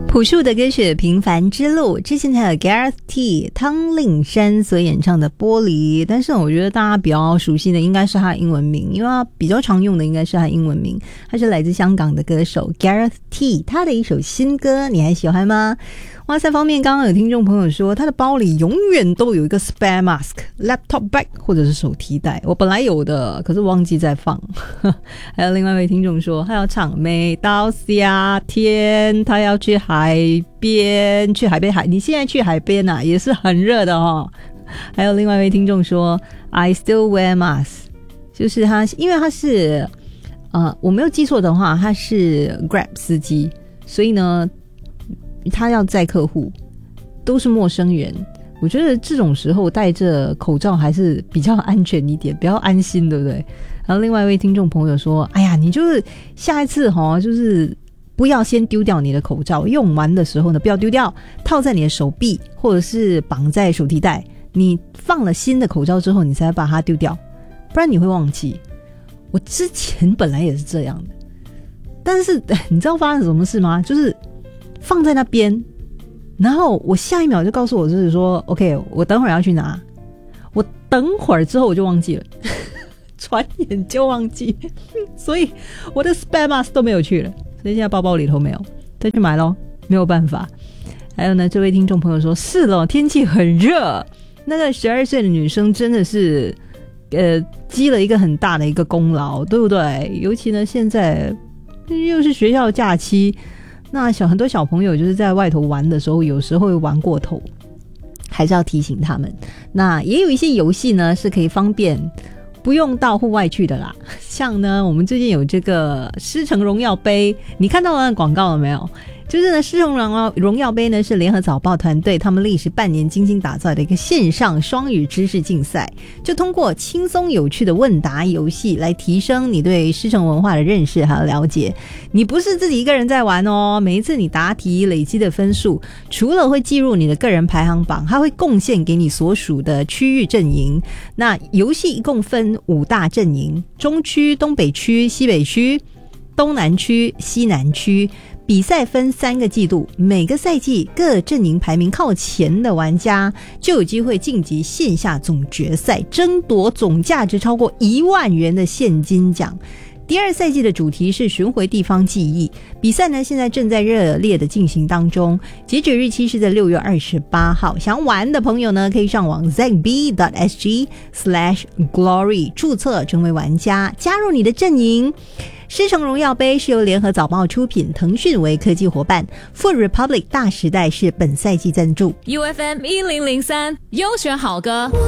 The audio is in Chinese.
朴树的歌曲《平凡之路》，之前还有 Gareth T 汤令山所演唱的《玻璃》，但是我觉得大家比较熟悉的应该是他的英文名，因为他比较常用的应该是他的英文名。他是来自香港的歌手 Gareth T， 他的一首新歌你还喜欢吗？哇塞，方面刚刚有听众朋友说他的包里永远都有一个 spare mask、laptop bag 或者是手提袋，我本来有的，可是忘记再放。还有另外一位听众说他要唱每到夏天他要去海边，你现在去海边啊也是很热的哦。还有另外一位听众说 I still wear mask， 就是他因为他是我没有记错的话他是 Grab 司机，所以呢他要载客户都是陌生人，我觉得这种时候戴着口罩还是比较安全一点，比较安心，对不对？然后另外一位听众朋友说哎呀你就是下一次就是不要先丢掉你的口罩，用完的时候呢不要丢掉，套在你的手臂或者是绑在手提袋，你放了新的口罩之后你才把它丢掉，不然你会忘记。我之前本来也是这样的，但是你知道发生什么事吗？就是放在那边，然后我下一秒就告诉我就是说 OK 我等会儿要去拿，我等会儿之后我就忘记了转眼就忘记所以我的 spare mask 都没有去了，所以现在包包里头没有，再去买咯，没有办法。还有呢，这位听众朋友说是咯，天气很热，那个12岁的女生真的是积了一个很大的一个功劳，对不对？尤其呢现在又是学校假期，那很多小朋友就是在外头玩的时候有时候会玩过头，还是要提醒他们。那也有一些游戏呢是可以方便不用到户外去的啦，像呢我们最近有这个狮城荣耀杯，你看到那广告了没有？就是呢狮城荣耀杯呢是联合早报团队他们历时半年精心打造的一个线上双语知识竞赛，就通过轻松有趣的问答游戏来提升你对狮城文化的认识还有了解。你不是自己一个人在玩哦，每一次你答题累积的分数除了会计入你的个人排行榜，它会贡献给你所属的区域阵营。那游戏一共分5大阵营，中区、东北区、西北区、东南区、西南区。比赛分3个季度，每个赛季各阵营排名靠前的玩家就有机会晋级线下总决赛，争夺总价值超过1万元的现金奖。第2赛季的主题是寻回地方记忆，比赛呢现在正在热烈的进行当中，截止日期是在6月28号。想玩的朋友呢可以上网 zb.sg/glory 注册成为玩家，加入你的阵营。狮城荣耀杯是由联合早报出品，腾讯为科技伙伴， Food Republic 大时代是本赛季赞助。 UFM 1003优选好歌。